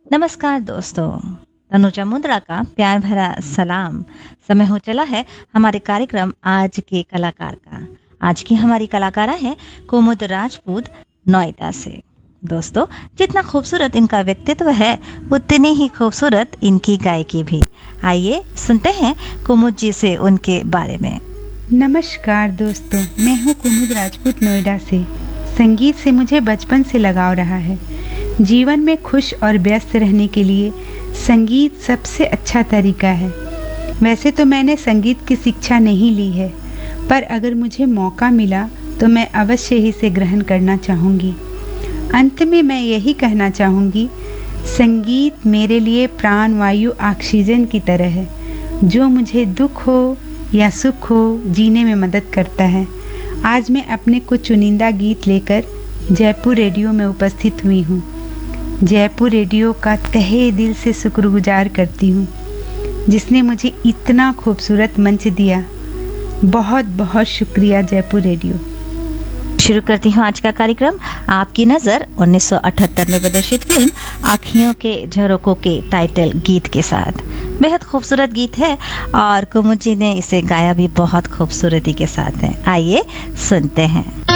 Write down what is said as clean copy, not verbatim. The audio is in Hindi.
नमस्कार दोस्तों। तनुजा मुंद्रा का प्यार भरा सलाम। समय हो चला है हमारे कार्यक्रम आज के कलाकार का। आज की हमारी कलाकारा है कुमुद राजपूत, नोएडा से। दोस्तों, जितना खूबसूरत इनका व्यक्तित्व है उतनी ही खूबसूरत इनकी गायकी भी। आइए सुनते हैं कुमुद जी से उनके बारे में। नमस्कार दोस्तों, मैं हूँ कुमुद राजपूत, नोएडा से। संगीत से मुझे बचपन से लगाव रहा है। जीवन में खुश और व्यस्त रहने के लिए संगीत सबसे अच्छा तरीका है। वैसे तो मैंने संगीत की शिक्षा नहीं ली है, पर अगर मुझे मौका मिला तो मैं अवश्य ही इसे ग्रहण करना चाहूँगी। अंत में मैं यही कहना चाहूँगी, संगीत मेरे लिए प्राण वायु ऑक्सीजन की तरह है, जो मुझे दुख हो या सुख हो जीने में मदद करता है। आज मैं अपने कुछ चुनिंदा गीत लेकर जयपुर रेडियो में उपस्थित हुई हूँ। जयपुर रेडियो का तहे दिल से शुक्रगुजार करती हूँ, जिसने मुझे इतना खूबसूरत मंच दिया। बहुत बहुत शुक्रिया जयपुर रेडियो। शुरू करती हूँ आज का कार्यक्रम। आपकी नज़र 1978 में प्रदर्शित फिल्म आँखियों के झरोकों के टाइटल गीत के साथ। बेहद खूबसूरत गीत है और कुमुद जी ने इसे गाया भी बहुत खूबसूरती के साथ है। आइए सुनते हैं।